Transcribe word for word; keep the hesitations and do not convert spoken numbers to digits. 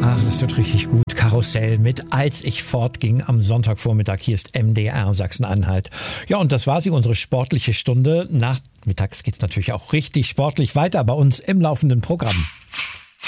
Ach, das tut richtig gut. Karussell mit Als ich fortging am Sonntagvormittag. Hier ist M D R Sachsen-Anhalt. Ja, und das war sie, unsere sportliche Stunde. Nachmittags geht's natürlich auch richtig sportlich weiter bei uns im laufenden Programm.